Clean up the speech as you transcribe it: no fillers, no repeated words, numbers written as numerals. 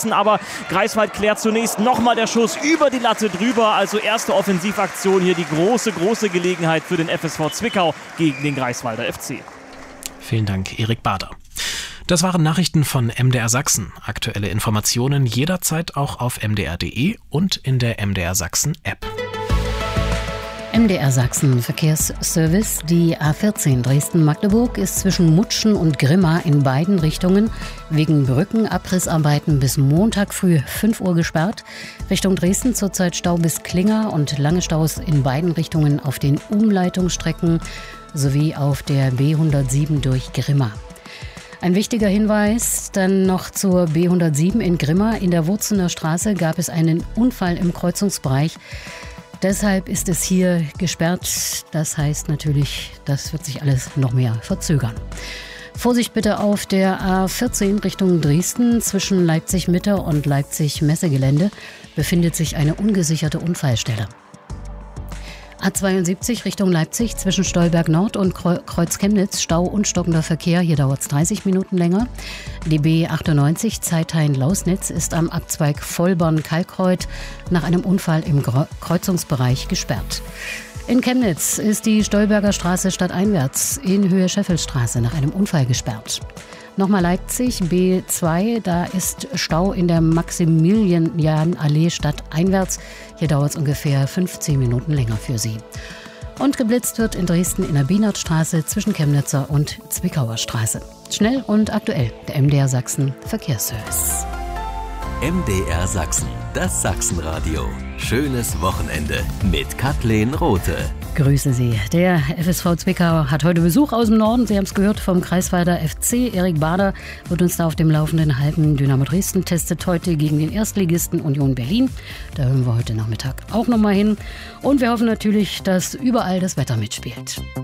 setzen, aber Greifswald klärt zunächst nochmal der Schuss über die Latte drüber. Also erste Offensivaktion hier, die große Gelegenheit für den FSV Zwickau gegen den Greifswalder FC. Vielen Dank, Erik Bader. Das waren Nachrichten von MDR Sachsen. Aktuelle Informationen jederzeit auch auf mdr.de und in der MDR Sachsen App. MDR Sachsen Verkehrsservice. Die A14 Dresden-Magdeburg ist zwischen Mutschen und Grimma in beiden Richtungen wegen Brückenabrissarbeiten bis Montag früh 5 Uhr gesperrt. Richtung Dresden zurzeit Stau bis Klinger und lange Staus in beiden Richtungen auf den Umleitungsstrecken sowie auf der B107 durch Grimma. Ein wichtiger Hinweis dann noch zur B107 in Grimma. In der Wurzener Straße gab es einen Unfall im Kreuzungsbereich. Deshalb ist es hier gesperrt. Das heißt natürlich, das wird sich alles noch mehr verzögern. Vorsicht bitte auf der A14 Richtung Dresden. Zwischen Leipzig-Mitte und Leipzig-Messegelände befindet sich eine ungesicherte Unfallstelle. A72 Richtung Leipzig zwischen Stolberg Nord und Kreuz Chemnitz, Stau und stockender Verkehr. Hier dauert es 30 Minuten länger. Die B98 Zeithain-Lausnitz ist am Abzweig Vollborn-Kalkreuth nach einem Unfall im Kreuzungsbereich gesperrt. In Chemnitz ist die Stolberger Straße stadteinwärts in Höhe Scheffelstraße nach einem Unfall gesperrt. Nochmal Leipzig, B2, da ist Stau in der Maximilianallee stadteinwärts. Hier dauert es ungefähr 15 Minuten länger für Sie. Und geblitzt wird in Dresden in der Bienertstraße zwischen Chemnitzer und Zwickauer Straße. Schnell und aktuell, der MDR Sachsen Verkehrsservice. MDR Sachsen, das Sachsenradio. Schönes Wochenende mit Kathleen Rothe. Grüße Sie. Der FSV Zwickau hat heute Besuch aus dem Norden. Sie haben es gehört vom Greifswalder FC. Erik Bader wird uns da auf dem Laufenden halten. Dynamo Dresden testet heute gegen den Erstligisten Union Berlin. Da hören wir heute Nachmittag auch nochmal hin. Und wir hoffen natürlich, dass überall das Wetter mitspielt.